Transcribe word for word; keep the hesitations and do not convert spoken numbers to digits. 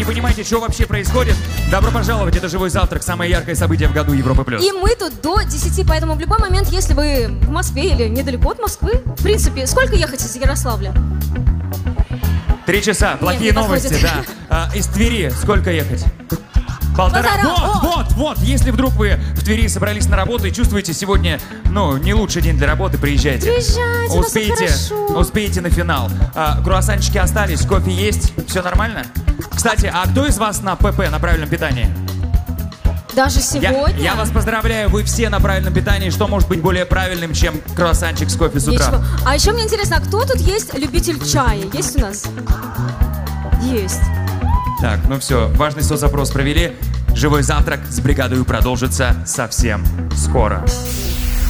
Не понимаете, что вообще происходит? Добро пожаловать, это «Живой завтрак», самое яркое событие в году Европы плюс. И мы тут до десяти, поэтому в любой момент, если вы в Москве или недалеко от Москвы, в принципе, сколько ехать из Ярославля? Три часа, плохие Нет, не новости, подходит. да. А, из Твери сколько ехать? Полтора. Полтора. Вот, О! вот, вот. Если вдруг вы в Твери собрались на работу и чувствуете сегодня, ну, не лучший день для работы, приезжайте. Приезжайте, у нас успеете, хорошо. успеете на финал. А, круассанчики остались, кофе есть, все нормально? Кстати, а кто из вас на ПП, на правильном питании? Даже Я, сегодня? я вас поздравляю, вы все на правильном питании. Что может быть более правильным, чем круассанчик с кофе с утра? Ничего. А еще мне интересно, а кто тут есть любитель чая? Есть у нас? Есть. Так, ну все, важный соцопрос провели. «Живой завтрак» с бригадой продолжится совсем скоро.